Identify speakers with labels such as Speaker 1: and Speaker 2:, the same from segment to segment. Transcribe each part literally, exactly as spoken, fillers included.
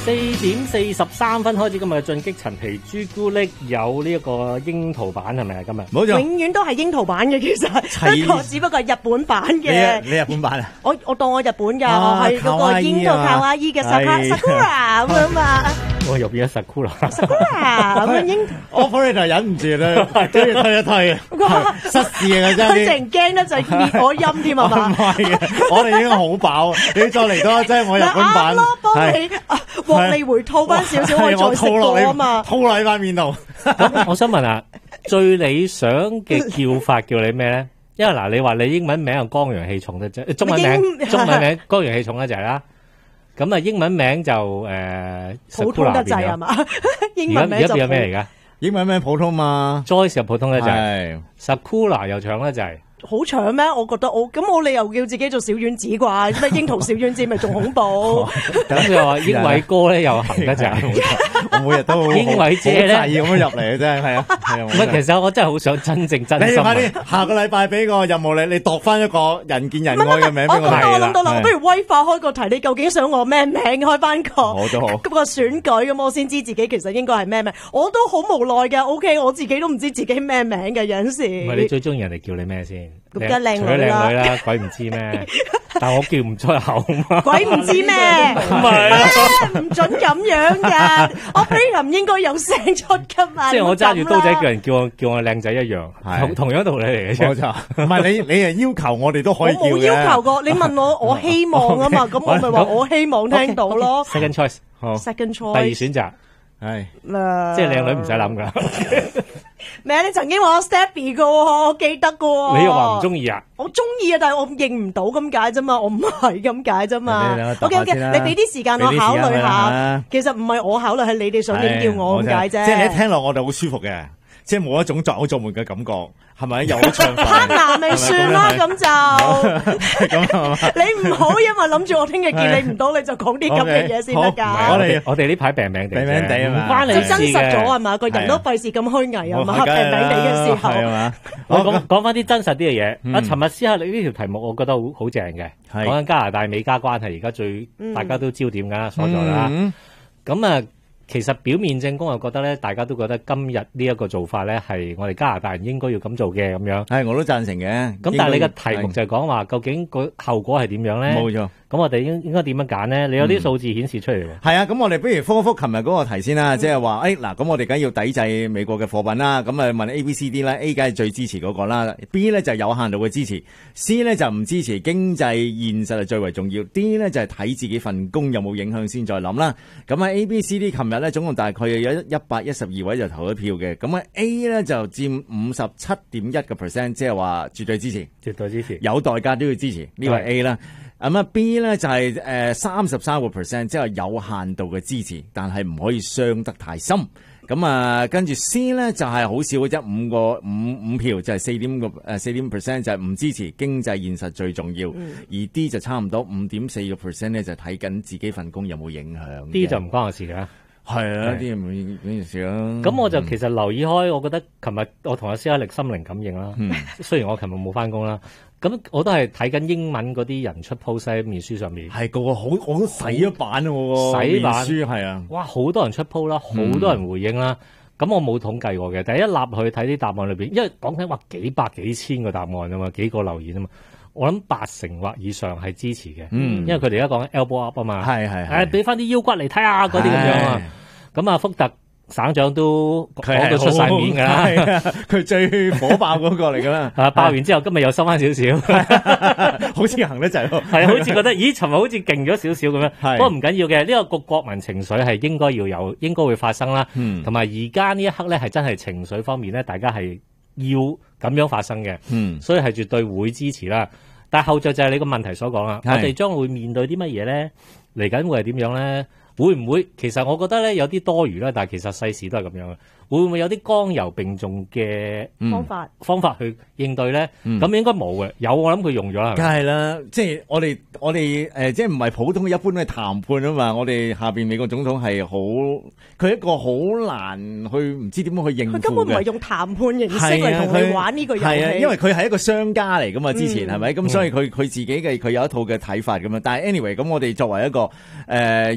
Speaker 1: 四點四十三分開始今日嘅進擊陳皮朱古力，有呢一個櫻桃版係咪啊？今日
Speaker 2: 冇錯，
Speaker 3: 永遠都係櫻桃版嘅，其實不過只不過係日本版嘅。
Speaker 2: 你啊，你日本版啊？
Speaker 3: 我我當我日本㗎，
Speaker 2: 啊
Speaker 3: 我係嗰個櫻桃卡哇伊嘅 Sakura 咁樣嘛。
Speaker 1: 我又變咗 Sakura
Speaker 3: Sakura 咁樣櫻。
Speaker 2: Operator 忍唔住啦，都要推一推啊！失事啊真係。
Speaker 3: 佢淨驚得就滅我音添啊嘛。
Speaker 2: 唔係嘅，我哋已經好飽，你再嚟多即係我日本版。
Speaker 3: 咯，幫你獲利回吐翻少少，我再食過啊嘛。
Speaker 2: 吐落你塊面度。
Speaker 1: 咁我想問下，最理想嘅叫法叫你咩咧？因為嗱，你話你英文名係剛陽氣重嘅啫，中文名中文名剛陽氣重咧就係啦。咁啊，英文名就誒
Speaker 3: 普通得滯係嘛？英文名就
Speaker 1: 而家變咗咩嚟㗎？
Speaker 2: 英文名普通嘛
Speaker 1: Joyce 又普通得滯
Speaker 2: 係
Speaker 1: ，Sakura 又長得滯。
Speaker 3: 好長咩？我覺得我咁我理由叫自己做小丸子啩？咩櫻桃小丸子咪仲恐怖？
Speaker 1: 咁佢又話英偉哥咧又行得滯，
Speaker 2: 我每日都
Speaker 1: 英偉姐咧
Speaker 2: 好咁樣入嚟嘅真係，係啊。
Speaker 1: 唔係，其實我真係好想真正真心。
Speaker 2: 你快啲，下個禮拜俾個任務你，你度翻一個人見人愛嘅名俾我睇啦。
Speaker 3: 我諗到啦，我不如威化開個題，你究竟想我咩名？開翻個
Speaker 2: 我都好
Speaker 3: 咁個選舉咁，我先知自己其實應該係咩名。我都好無奈嘅 ，OK， 我自己都唔知自己咩名嘅有陣時。
Speaker 1: 唔係你最中意人哋叫你咩先？
Speaker 3: 咁梗係靚女啦。
Speaker 1: 除咗靚女啦，鬼唔知咩？但我叫唔出口嘛。
Speaker 3: 鬼唔知咩？
Speaker 1: 唔係
Speaker 3: 唔準咁樣㗎。我 Operator 唔應該有聲出㗎嘛。
Speaker 1: 即係我揸住刀仔叫人叫我叫我靚仔一樣，
Speaker 2: 係
Speaker 1: 同同樣道理嚟嘅啫。
Speaker 2: 冇錯，唔係你你係要求我哋都可以叫嘅。
Speaker 3: 我冇要求過，你問我我希望啊嘛，咁我咪話我希望聽到咯。
Speaker 1: Second choice， 好
Speaker 3: Second
Speaker 1: 第二
Speaker 3: choice，
Speaker 1: 選擇
Speaker 2: 係
Speaker 3: 誒，
Speaker 1: 即係靚女唔使諗㗎。
Speaker 3: 咩？你曾經話我 Stephy 㗎喎，我記得㗎喎。
Speaker 1: 你又話唔中意啊？
Speaker 3: 我中意啊，但係我認唔到咁解啫嘛，我唔係咁解啫嘛。OK OK，你俾啲時間我考慮下。其實唔係我考慮，係你哋想點叫我咁解啫。
Speaker 2: 即係你一聽落我哋好舒服嘅，即係冇一種作口作悶嘅感覺，係咪？有唱法。
Speaker 3: 攀男咪算啦，咁就
Speaker 2: 咁係嘛？
Speaker 3: 你唔好因為諗住我聽日見你唔到，你就講啲咁嘅嘢先得㗎。
Speaker 1: 我哋我哋呢排病病地，
Speaker 2: 病病地啊嘛，
Speaker 1: 唔關你
Speaker 3: 就真實咗係嘛？個人都費事咁虛偽啊嘛，病病地嘅時候。
Speaker 2: 係嘛？
Speaker 1: 我講講翻啲真實啲嘅嘢。阿陳密斯克你呢條題目，我覺得好好正嘅。講緊加拿大美加關係，而家最大家都焦點㗎所在啦。咁啊。其實表面證供又覺得咧，大家都覺得今日呢一個做法咧係我哋加拿大人應該要咁做嘅咁樣。
Speaker 2: 係，我都贊成嘅。
Speaker 1: 咁但係你嘅題目就係講話，究竟個後果係點樣咧？
Speaker 2: 冇錯。
Speaker 1: 咁我哋應應該點樣揀咧？你有啲數字顯示出嚟喎。
Speaker 2: 係啊，咁我哋不如覆一覆琴日嗰個題先啦，即係話誒嗱，咁我哋梗要抵制美國嘅貨品啦。咁啊問 A、B、C、D 啦 ，A 梗係最支持嗰個啦 ，B 咧就係有限度嘅支持 ，C 咧就唔支持，經濟現實係最為重要 ，D 咧就係睇自己份工有冇影響先再諗啦。咁啊 A、B、C、D 琴日咧總共大概有一百一十二位就投咗票嘅，咁啊 A 咧就佔五十七點一個 percent， 即係話絕對支持，
Speaker 1: 絕對支持，
Speaker 2: 有代價都要支持，呢個係 A 啦。咁啊 B 咧就係誒三十三個 percent， 即係有限度嘅支持，但係唔可以傷得太深。咁啊跟住 C 咧就係好少嘅啫，五個五五票就係四點個誒四點 percent 就係唔支持，經濟現實最重要。嗯、而 D 就差唔多五點四個 percent 咧，就睇緊自己份工有冇影響。
Speaker 1: D 就唔關我事㗎。
Speaker 2: 係啊，啲唔呢件事啦。
Speaker 1: 咁我就其實留意開，我覺得琴日我同阿施克力心靈感應啦。嗯、雖然我琴日冇翻工啦，咁我都係睇緊英文嗰啲人出 post 喺面書上面。
Speaker 2: 係個個好，我都洗咗版喎。洗版書係啊。
Speaker 1: 哇，好多人出 post 啦，好多人回應啦。咁、嗯、我冇統計過嘅，但係一立去睇啲答案裏邊，因為講緊話幾百幾千個答案啊嘛，幾個留言啊嘛。我諗八成或以上係支持嘅，嗯，因為佢哋而家講緊 elbow up 啊嘛，
Speaker 2: 係係係，
Speaker 1: 誒俾翻啲腰骨嚟睇下嗰啲咁樣啊，咁啊福特省長都講到出晒面㗎啦，
Speaker 2: 佢最火爆嗰個嚟㗎啦，
Speaker 1: 啊爆完之後今日又收翻少少，
Speaker 2: 好似行得滯喎，
Speaker 1: 係好似覺得咦尋日好似勁咗少少咁樣，不過唔緊要嘅，呢、這個個國民情緒係應該要有，應該會發生啦，同埋而家呢一刻咧係真係情緒方面咧，大家係要咁樣發生嘅，嗯，所以係絕對會支持啦。但係後續就係你個問題所講啦，我哋將會面對啲乜嘢咧？嚟緊會係點樣咧？會唔會其實我覺得咧有啲多餘啦，但係其實世事都係咁樣嘅。會唔會有啲剛柔並重嘅方法、嗯、方法去應對咧？咁、嗯、應該冇嘅，有我諗佢用咗啦。
Speaker 2: 梗係啦，即係我哋我哋誒、呃，即係唔係普通嘅一般嘅談判啊嘛？我哋下邊美國總統係好，佢係一個好難去唔知點樣去應付嘅。佢根本唔係
Speaker 3: 用談判形式嚟同你玩呢個遊戲。
Speaker 2: 係啊，因為佢係一個商家嚟噶嘛，之前係咪？咁、嗯、所以佢佢自己嘅佢有一套嘅睇法咁嘛。但係 anyway，咁我哋作為一個誒、呃、有。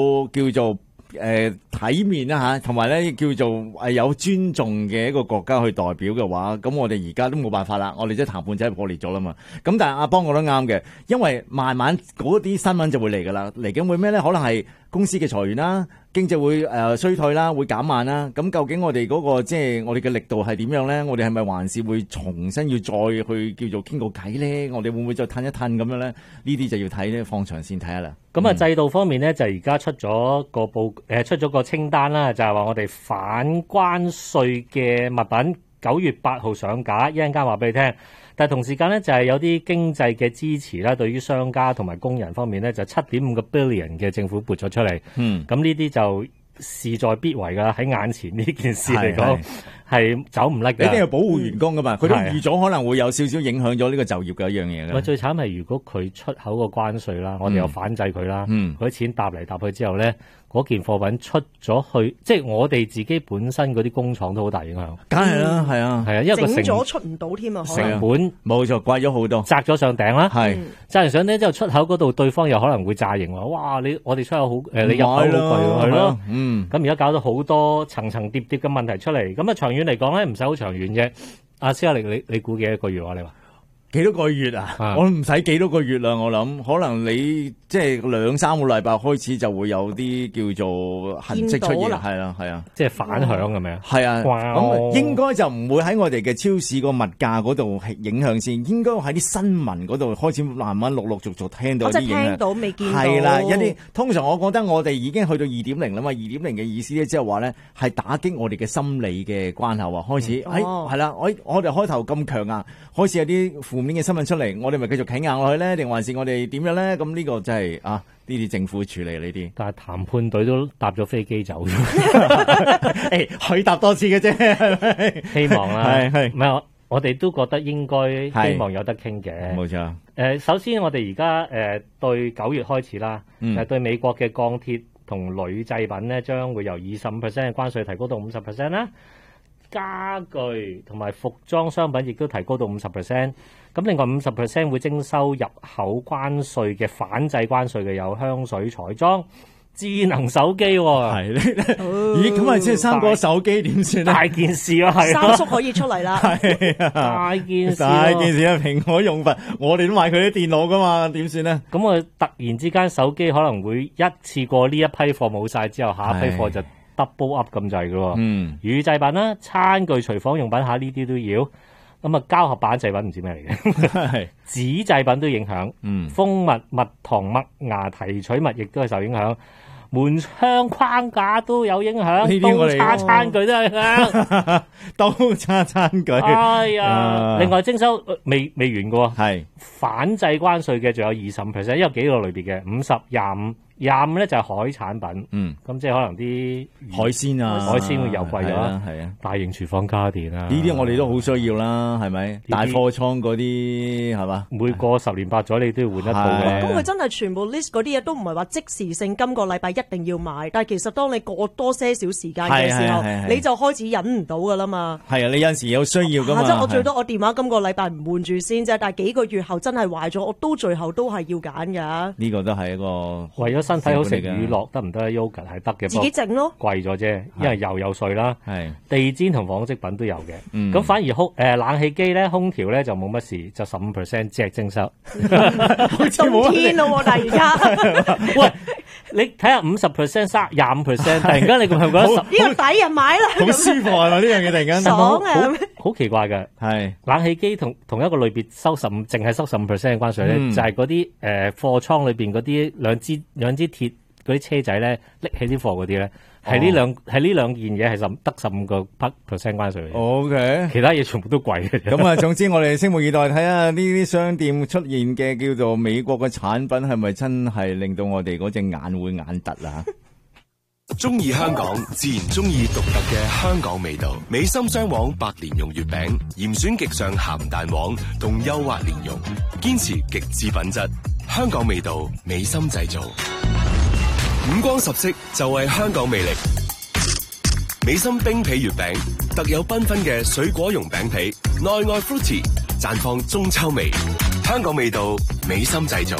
Speaker 2: 叫做。誒、呃、體面啦嚇，同埋咧叫做係有尊重嘅一個國家去代表嘅話，咁我哋而家都冇辦法啦，我哋即係談判真係破裂咗啦嘛。咁但係阿邦講得啱嘅，因為慢慢嗰啲新聞就會嚟㗎啦，嚟緊會咩咧？可能係公司嘅裁員啦，經濟會誒、呃、衰退啦，會減慢啦。咁究竟我哋嗰、那個即係我哋嘅力度係點樣咧？我哋係咪還是會重新要再去叫做傾個偈咧？我哋會唔會再褪一褪咁樣咧？呢啲就要睇咧，放長線睇下啦。
Speaker 1: 咁啊，制度方面咧，就而家出咗個報誒，出咗個清單啦，就係話我哋反關稅嘅物品九月八號上架，一陣間話俾你聽。但係同時間咧，就係有啲經濟嘅支持啦，對於商家同埋工人方面咧，就七點五個 billion 嘅政府撥咗出嚟。嗯，咁呢啲就勢在必為㗎，喺眼前呢件事嚟講係走唔甩嘅。
Speaker 2: 你一定要保護員工㗎嘛，佢、嗯、都預咗可能會有少少影響咗呢個就業嘅一樣嘢嘅。
Speaker 1: 最慘係如果佢出口個關稅啦，我哋又反制佢啦，佢、嗯、啲錢搭嚟搭去之後咧。嗰件貨品出咗去，即係我哋自己本身嗰啲工廠都好大影響。
Speaker 2: 梗係啦，係啊，
Speaker 1: 係啊，因為個成
Speaker 3: 咗出唔到添啊，
Speaker 1: 成本
Speaker 2: 冇錯貴咗好多，
Speaker 1: 砸咗上頂啦。
Speaker 2: 係
Speaker 1: 砸完上頂之後，出口嗰度對方又可能會詐型話：哇，你我哋出口好誒，你入口好貴係咯。嗯，咁而家搞到好多層層疊疊嘅問題出嚟。咁啊，長遠嚟講咧，唔使好長遠啫。阿施亞力，你你估幾多個月話你話？
Speaker 2: 幾多個月啊？啊我唔使幾多個月啦，我諗可能你即係兩三個禮拜開始就會有啲叫做痕跡出現，係啦，係啊，
Speaker 1: 即係反響咁樣。
Speaker 2: 係啊，咁應該就唔會喺我哋嘅超市個物價嗰度影響先，應該喺啲新聞嗰度開始慢慢陸陸續續聽到啲影響。我真係聽到未見到。係啦，一啲通常我覺得我哋已經去到二點零啦嘛，二點零嘅意思咧即係話咧係打擊我哋嘅心理嘅關口啊，開始誒係啦，我我哋開頭咁強硬，開始有啲負面嘅新聞出嚟，我哋咪繼續企硬落去咧，定還是我哋點樣咧？咁呢個真係啊，呢啲政府處理呢啲。但係談判隊都搭咗飛機走咗，誒，佢搭多次嘅啫，係咪？希望啦，係係，唔係我我哋都覺得應該希望有得傾嘅，冇錯。誒，首先我哋而家誒對九月開始啦，誒、嗯、對美國嘅鋼鐵同鋁製品咧，將會由二十五 percent 嘅關稅提高到五十 percent 啦。家具同埋服裝商品亦都提高到五十 percent， 咁另外五十 percent 會徵收入口關稅嘅反制關稅嘅有香水、彩妝、智能手機喎。係咧，咦咁啊，即係三個手機點算咧？大件事啊，係三叔可以出嚟啦，係啊，大件事，大件事啊！蘋果用品，我哋都買佢啲電腦噶嘛，點算咧？咁啊，突然之間手機可能會一次過呢一批貨冇晒之後，下一批貨就double up 咁滯嘅喎，嗯，乳製品啦、餐具、廚房用品下呢啲都要，咁啊膠盒板製品唔知咩嚟嘅，紙製品都影響，嗯，蜂蜜、蜜糖、麥芽提取物亦都係受影響，門窗框架都有影響，刀叉餐具都有影響，刀叉餐具，哎呀，另外徵收未未完嘅喎，係反制關稅嘅仲有二十五 percent，因為幾個類別嘅五十、廿五。廿五咧就係海產品，嗯，咁即係可能啲海鮮啊，海鮮會又貴咗，係啊，大型廚房家電啊，呢啲我哋都好需要啦，係咪？大貨倉嗰啲係嘛？每過十年八載你都要換一套嘅。咁佢真係全部 list 嗰啲嘢都唔係話即時性，今個禮拜一定要買，但係其實當你過多些少時間嘅時候，你就開始忍唔到噶啦嘛。係啊，你有陣時有需要噶嘛。即係我最多我電話今個禮拜唔換住先啫，但係幾個月後真係壞咗，我都最後都係要揀噶。呢個都係一個為咗身體好食乳酪得唔得 ？Yogurt 係得嘅，自己整咯，貴咗啫，因為油有稅啦。係地氈同紡織品都有嘅。咁、嗯、反而空誒、呃、冷氣機咧，空調咧就冇乜事，就十五 percent 只徵收。冬天咯，但係而家喂，你睇下五十 percent 三廿五 percent， 突然間你係咪覺得呢個抵啊買啦？好舒服係嘛？呢樣嘢突然間爽啊！好奇怪嘅係冷氣機同同一個類別收十五，淨係收十五 percent 嘅關稅咧，嗯、就係嗰啲誒貨倉裏邊嗰啲兩支兩支鐵。嗰啲車仔咧拎起啲貨嗰啲咧，係呢兩係呢兩件嘢係十得十五個 percent 關稅嘅。O K， 其他嘢全部都貴嘅。咁啊，總之我哋拭目以待，睇下呢啲商店出現嘅叫做美國嘅產品係咪真係令到我哋嗰隻眼會眼突啊？中意香港，自然中意獨特嘅香港味道。美心雙黃白蓮蓉月餅，嚴選極上鹹蛋黃同幼滑蓮蓉，堅持極致品質，香港味道，美心製造。五光十色就係香港魅力。美心冰皮月餅特有繽紛嘅水果蓉餅皮，內外 fruity， 綻放中秋味。香港味道，美心製造。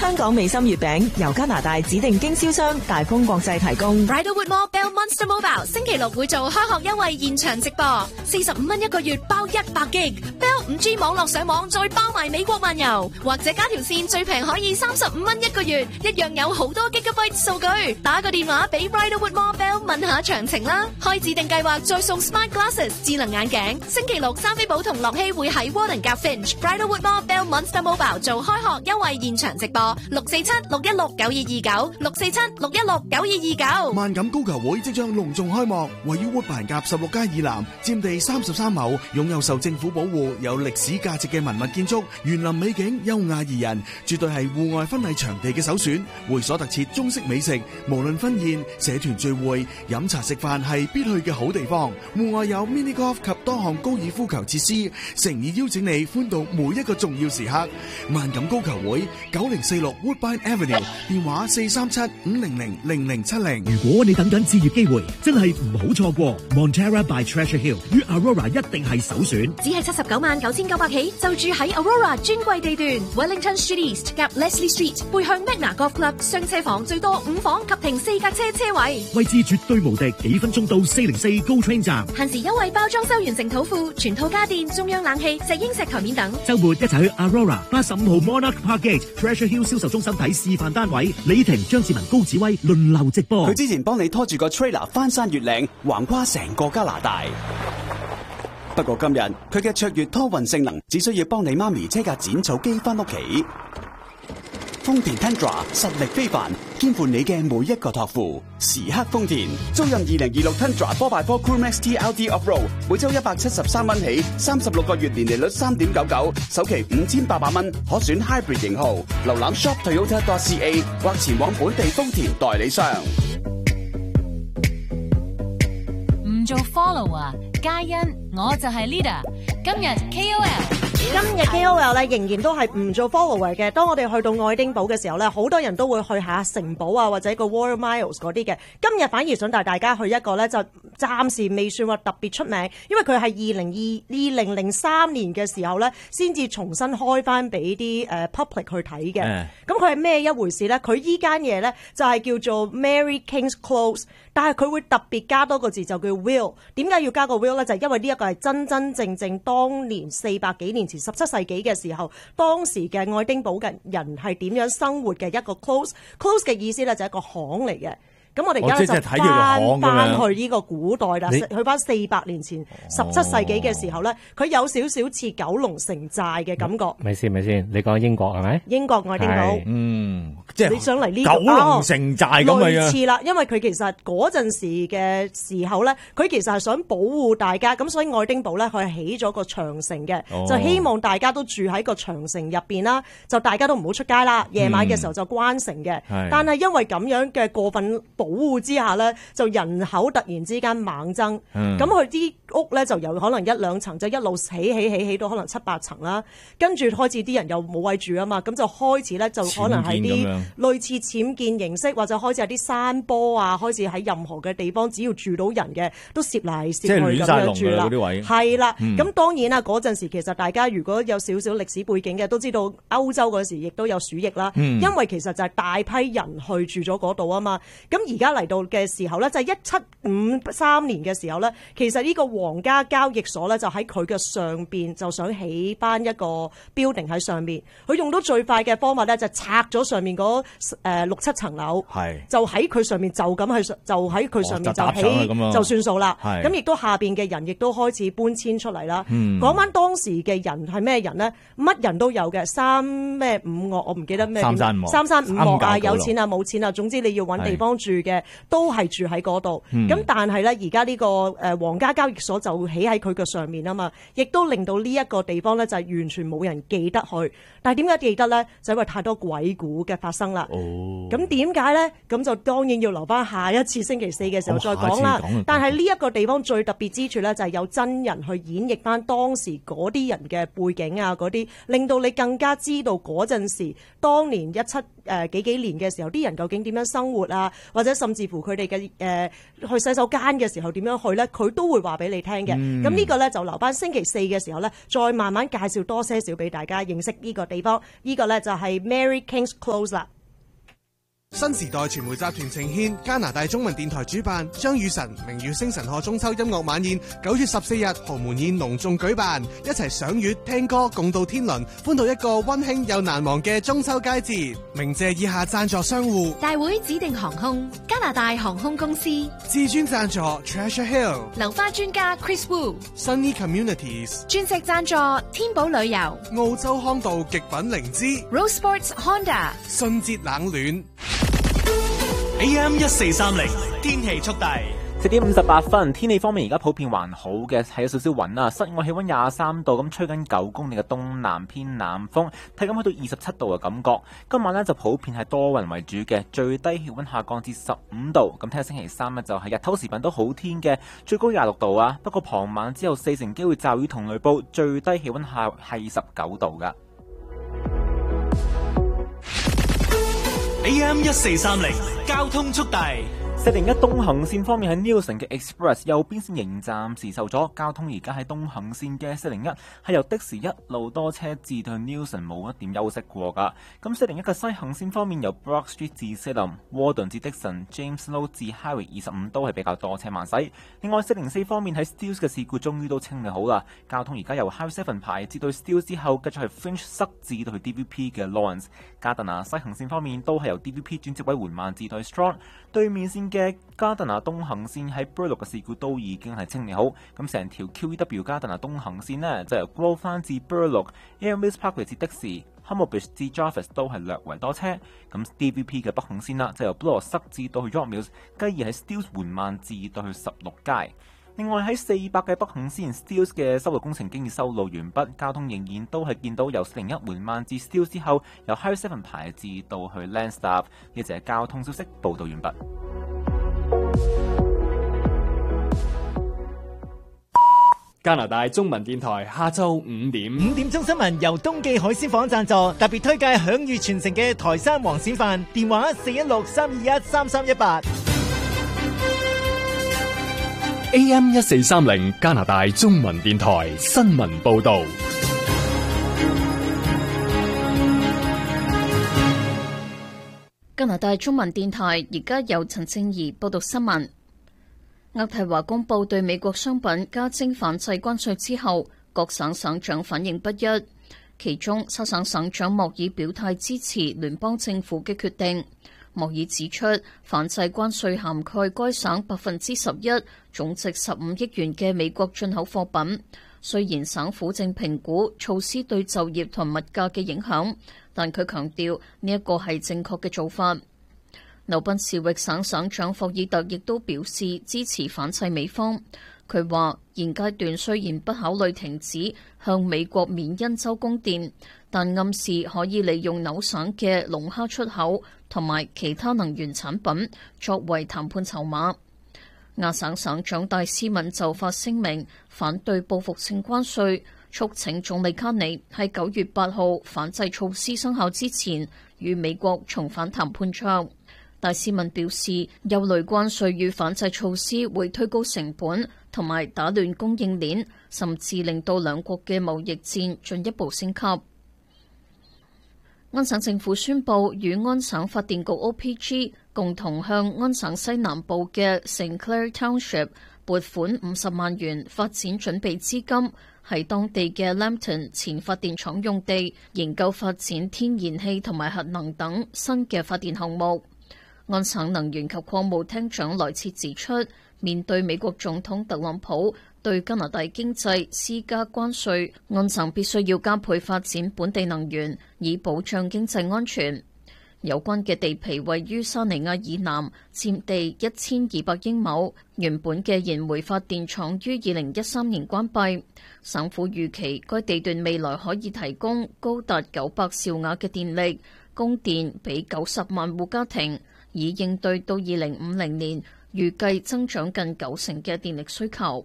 Speaker 4: 香港美心月餅由加拿大指定經銷商大豐國際提供。
Speaker 5: Bridalwood Mall Bell Monster Mobile 星期六會做開學優惠現場直播，四十五蚊一個月包一百 G Bell 五 G 網絡上網，再包埋美國漫遊，或者加條線最平可以三十五蚊一個月，一樣有好多 Gigabyte 數據。打個電話俾 Bridalwood Mall Bell 問下詳情啦。開指定計劃再送 Smart Glasses 智能眼鏡。星期六三飛寶同樂希會喺 Warden 夾 Finch Bridalwood Mall Bell Monster Mobile 做開學優惠現場直播，六四七六一六九二二九，六四七六一六九二二九。
Speaker 6: 萬錦高球會即將隆重開幕，位於烏板夾十六街以南，佔地三十三畝，擁有受政府保護、有歷史價值嘅文物建築，園林美景優雅宜人，絕對係戶外婚禮場地嘅首選。會所特設中式美食，無論婚宴、社團聚會、飲茶食飯係必去嘅好地方。戶外有 mini golf 及多項高爾夫球設施，誠意邀請你歡度每一個重要時刻。萬錦高球會九零四六 Woodbine Avenue， 電話四三七五零零零零七零。
Speaker 7: 如果你等緊置業機會，真係唔好錯過 Montera by Treasure Hill 與 Aurora 一定係首選。
Speaker 5: 只係七十九萬九千九百起，就住喺 Aurora 專櫃地段 Wellington Street East 夾 Leslie Street， 背向 Magna Golf Club， 雙車房最多五房及停四架車車位，
Speaker 7: 位置絕對無敵，幾分鐘到四零四 GO Train 站。
Speaker 5: 限時優惠包裝修完成土庫，全套家電、中央冷氣、石英石台面等。
Speaker 7: 週末一齊去 Aurora 八十五號 Monarch Park Gate Treasure Hill 銷售中心睇示範單位，李婷、張志文、高子威輪流直播。
Speaker 8: 佢之前幫你拖住個 trailer 翻山越嶺，橫跨成個加拿大。不過今日佢嘅卓越拖運性能，只需要幫你媽咪車架剪草機翻屋企。豐田 Tundra 實力非凡，肩負你嘅每一個託付。時刻豐田，租任二零二六 Tundra four by four Crew Max T L D Off-Road， 每周一百七十三蚊起，三十六個月年利率三點九九，首期五千八百蚊，可選 Hybrid 型號。瀏覽 shop toyota dot c a 或前往本地豐田代理商。
Speaker 9: 唔做 follow 啊，嘉欣，我就係 leader。今日 K O L。
Speaker 3: 今日 K O L 咧仍然都係唔做 follower 嘅。當我哋去到愛丁堡嘅時候咧，好多人都會去下城堡啊，或者個 Royal Miles 嗰啲嘅。今日反而想帶大家去一個咧，就暫時未算話特別出名，因為佢係二零二二零零三年嘅時候咧，先至重新開翻俾啲誒 public 去睇嘅。咁佢係咩一回事咧？佢依間嘢咧就係叫做 Mary King's Close， 但係佢會特別加多個字就叫 Will。點解要加個 Will 咧？就係因為呢一個係真真正正當年四百幾年前十七世紀嘅時候，當時嘅愛丁堡嘅人係點樣生活嘅一個 close。close 嘅意思咧就係一個巷嚟嘅。咁我哋而家就翻翻去呢個古代啦，去翻四百年前十七世紀嘅時候咧，佢有少少似九龍城寨嘅感覺。
Speaker 1: 咪先咪先，你講英國係咪？
Speaker 3: 英國愛丁堡，
Speaker 2: 嗯，即係
Speaker 3: 你想嚟呢
Speaker 2: 九龍城寨咁嘅樣。類
Speaker 3: 似啦，因為佢其實嗰陣時嘅時候咧，佢其實係想保護大家，咁所以愛丁堡咧佢係起咗個長城嘅，哦、就希望大家都住喺個長城入邊啦，就大家都唔好出街啦，夜晚嘅時候就關城嘅。嗯、但係因為咁樣嘅過分保護之下咧，就人口突然之間猛增，咁佢啲屋咧就由可能一兩層就一路起起起起到可能七八層啦，跟住開始啲人又冇位住啊嘛，咁就開始咧就可能係啲類似僭建形式，或者開始有啲山坡啊，開始喺任何嘅地方只要住到人嘅都攝嚟攝去咁樣住啦，係啦，咁、嗯、當然啦，嗰陣時其實大家如果有少少歷史背景嘅都知道歐洲嗰時亦都有鼠疫啦，嗯、因為其實就係大批人去住咗嗰度啊嘛，咁而家嚟到嘅時候咧，就係一七五三年嘅時候咧，其實呢個皇家交易所咧就喺佢嘅上邊就想起翻一個 building 喺上邊，佢用到最快嘅方法咧就拆咗上面嗰誒六七層樓，就喺佢上面就咁去就喺佢上面就起、哦、就，就算數啦。咁亦都下邊嘅人亦都開始搬遷出嚟啦。講翻、嗯、當時嘅人係咩人咧？乜人都有嘅，三咩五岳我唔記得咩三山五三山五岳啊，有錢啊冇錢啊，總之你要揾地方住嘅。都係住喺嗰度，咁、嗯、但係咧，而家呢個誒皇家交易所就起喺佢嘅上面啊嘛，亦都令到呢一個地方咧就係完全冇人記得去。但係點解記得咧？就因為太多鬼故嘅發生啦。咁點解咧？咁就當然要留翻下一次星期四嘅時候再講啦。哦、但係呢一個地方最特別之處咧，就係有真人去演繹翻當時嗰啲人嘅背景啊，嗰啲令到你更加知道嗰陣時當年一七誒幾幾年嘅時候，啲人究竟點樣生活啊，或者甚至乎佢哋嘅誒去洗手間嘅時候點樣去咧，佢都會話俾你聽嘅。咁呢、嗯、個咧就留翻星期四嘅時候咧，再慢慢介紹多些少俾大家認識呢個地方。呢、這個咧就係 Mary King's Close 啦。
Speaker 6: 新時代傳媒集團呈獻加拿大中文電台主辦張雨晨明月星辰賀中秋音樂晚宴，九月十四日豪門宴隆重舉辦，一齊賞月聽歌共度天倫，歡度一個溫馨又難忘嘅中秋佳節。鳴謝以下贊助商戶：
Speaker 5: 大會指定航空、加拿大航空公司、
Speaker 6: 至尊贊助 Treasure Hill、
Speaker 5: 流花專家 Chris Wu、
Speaker 6: Sunny Communities、
Speaker 5: 鑽石贊助天寶旅遊、
Speaker 6: 澳洲康道極品靈芝、
Speaker 5: Rose Sports Honda、
Speaker 6: 信捷冷暖。
Speaker 10: A M 一四三零天氣速遞，
Speaker 11: 四點五十八分，天氣方面而家普遍還好嘅，係有少少雲啊。室外氣溫廿三度，咁吹緊九公里嘅東南偏南風，體感去到二十七度嘅感覺。今晚呢就普遍係多雲為主嘅，最低氣溫下降至十五度。咁聽日星期三呢就係日頭時分都好天嘅，最高廿六度啊。不過傍晚之後四成機會驟雨同雷暴，最低氣溫下係十九度噶。
Speaker 10: A M 一四三零交通速遞。
Speaker 11: 四零一東行線方面喺 Nielsen 嘅 Express 右邊線仍暫時受阻，交通而家喺東行線嘅四零一係由的士一路多車至到 Nielsen 冇一點休息過噶。咁四零一嘅西行線方面由 Brock Street 至西林、Warden 至 Dixon、James Low 至 Highway 二十五都係比較多車慢駛。另外四零四方面喺 Steeles 嘅事故終於都清理好啦，交通而家由 Highway seven 排至到 Steeles 之後，繼續係 Finch 塞至到去 D V P 嘅 Lawrence。加特拿西行線方面都係由 D V P 轉接位緩慢至到 Strong， 對面線嘅加特拿東行線喺 Burloak 嘅事故都已經係清理好，咁成條 Q E W 加特拿東行線呢，就由 Grove 翻至 Burloak、Air Mills Parkway 至的士、Hummelbush 至 Jarvis 都係略為多車，咁 D V P 嘅北行線啦，就由 Bloor 塞至到去 York Mills， 繼而喺 Steeles 緩慢至到去十六街。另外喺四百嘅北行線 Steeles 嘅修路工程經已修路完畢，交通仍然都係見到由四零一緩慢至 Steeles 之後，由 Highway seven 排至到去 Landstaff。呢隻係交通消息報道完畢。
Speaker 12: 加拿大中文電台下晝五點，
Speaker 13: 五點鐘新聞由東記海鮮舫贊助，特別推介享譽全城嘅台山黃鱔飯，電話四一六三二一三三一八。
Speaker 12: A M 一四三零加拿大中文電台新聞報道。
Speaker 14: 加拿大中文電台而家由陳正儀報道新聞。渥太華公布對美國商品加徵反制關稅之後，各省省長反應不一。其中，沙省省長莫爾表態支持聯邦政府嘅決定。莫爾指出，反制關稅涵蓋該省百分之十一，總值十五億元嘅美國進口貨品。雖然省府正評估措施對就業同物價嘅影響，但佢強調呢一個係正確嘅做法。紐賓士域省省長霍爾特亦都表示支持反制美方。佢話現階段雖然不考慮停止向美國緬因州供電，但暗示可以利用紐省嘅龍蝦出口同埋其他能源產品作為談判籌碼。亞省省長戴斯敏就發聲明反對報復性關稅，促請總理卡尼喺九月八號反制措施生效之前與美國重返談判桌。戴斯敏表示，憂慮關稅與反制措施會推高成本同埋打亂供應鏈，甚至令到兩國嘅貿易戰進一步升級。安省政府宣布與安省發電局 O P G 共同向安省西南部嘅 Saint Clair Township 撥款五十萬元發展準備資金，喺當地嘅 Lambton 前發電廠用地研究發展天然氣同埋核能等新嘅發電項目。安省能源及礦務廳長萊切指出，面對美國總統特朗普對加拿大經濟施加關稅，安省必須要加倍發展本地能源，以保障經濟安全。有關嘅地皮位於沙尼亞以南，佔地一千二百英畝。原本嘅燃煤發電廠於二零一三年關閉。省府預期該地段未來可以提供高達九百兆瓦嘅電力，供電俾九十萬戶家庭，以應對到二零五零年預計增長近九成嘅電力需求。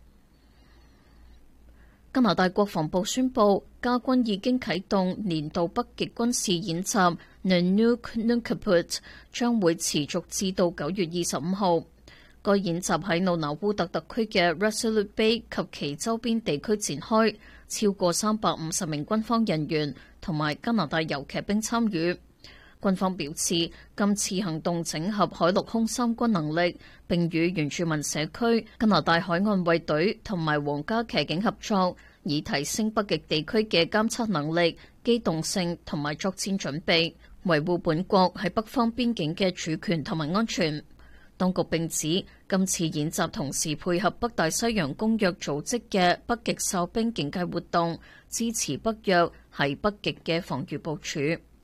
Speaker 14: 加拿大國防部宣布，加軍已經啟動年度北極軍事演習 Nunuk Nunkaput 將會持續至到九月二十五號。該演習喺努納烏特特區嘅 Resolute Bay 及其周邊地區展開，超過三百五十名軍方人員同埋加拿大遊騎兵參與。軍方表示，今次行動整合海陸空三軍能力，並與原住民社區、加拿大海岸衛隊同埋皇家騎警合作，以提升北極地區嘅監測能力、機動性同埋作戰準備，維護本國喺北方邊境嘅主權同埋安全。當局並指，今次演習同時配合北大西洋公約組織嘅北極哨兵警戒活動，支持北約喺北極嘅防禦部署。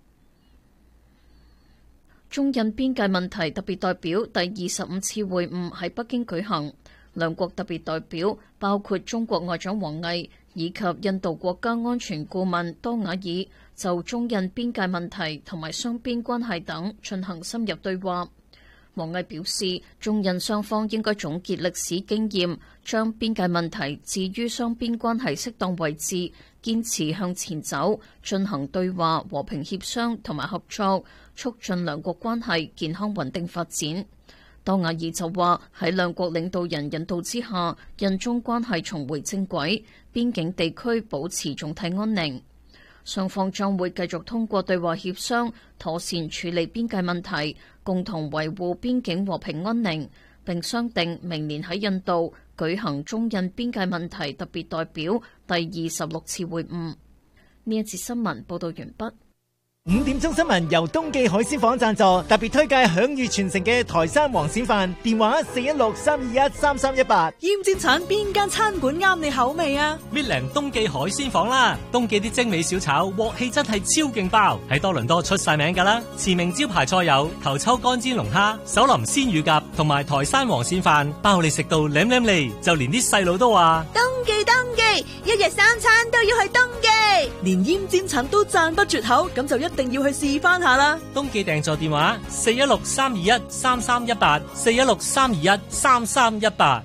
Speaker 14: 中印邊界問題特別代表第二十五次會晤喺北京舉行，兩國特別代表包括中國外長王毅以及印度國家安全顧問多瓦爾，就中印邊界問題同埋雙邊關係等進行深入對話。王毅表示，中印雙方應該總結歷史經驗，將邊界問題置於雙邊關係適當位置，堅持向前走，進行對話、和平協商同埋合作，促進兩國關係健康穩定發展。多瓦爾就話，喺兩國領導人引導之下，印中關係重回正軌，邊境地區保持總體安寧。雙方將會繼續通過對話協商，妥善處理邊界問題，共同維護邊境和平安寧，並商定明年喺印度舉行中印邊界問題特別代表第二十六次會晤。呢一節新聞報道完畢。
Speaker 13: 五點鐘新聞由東記海鮮舫贊助，特別推介享譽全城嘅台山黃鱔飯，電話四一六三二一三三一八。
Speaker 15: 厭尖產邊間餐館啱你口味啊？
Speaker 16: 搣靚東記海鮮舫啦，東記啲精美小炒鑊氣真係超勁爆，喺多倫多出晒名噶啦。馳名招牌菜有頭抽乾煎龍蝦、手淋鮮乳鴿同埋台山黃鱔飯，包你食到舐舐脷，就連啲細路都話
Speaker 15: 東記東記，一日三餐都要去東記，連厭尖產都讚不絕口，咁就一定要去試翻下啦！
Speaker 16: 東記訂座電話四一六三二一三三一八，四一六三二一三三一八。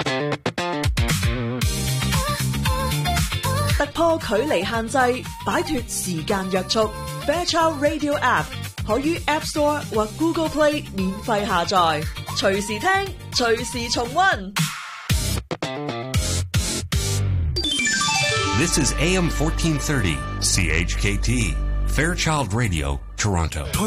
Speaker 15: 突破距離限制，擺脫時間約束。Fairchild Radio App 可於 App Store 或 Google Play 免費下載，隨時聽，隨時重溫。
Speaker 17: This is A M fourteen thirty C H K T Fairchild Radio, Toronto.